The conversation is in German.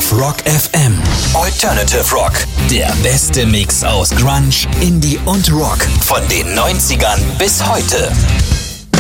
auf Rock FM. Alternative Rock. Der beste Mix aus Grunge, Indie und Rock. Von den 90ern bis heute.